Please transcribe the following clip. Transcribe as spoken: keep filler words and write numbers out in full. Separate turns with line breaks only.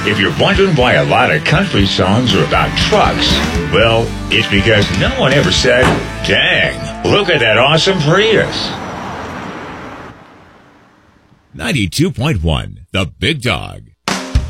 If you're wondering why a lot of country songs are about trucks, well, it's because no one ever said, dang, look at that awesome Prius.
ninety-two point one, The Big Dog.